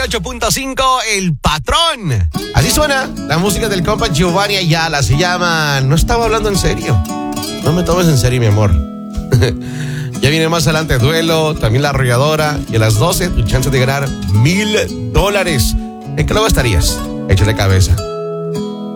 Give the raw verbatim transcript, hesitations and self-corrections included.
y ocho punto cinco, El Patrón. Así suena la música del compa Giovanni Ayala. Se llama No estaba hablando en serio. No me tomes en serio, mi amor. Ya viene más adelante Duelo, también La Arrolladora. Y a las doce, tu chance de ganar mil dólares. ¿En qué lugar estarías? Échale cabeza.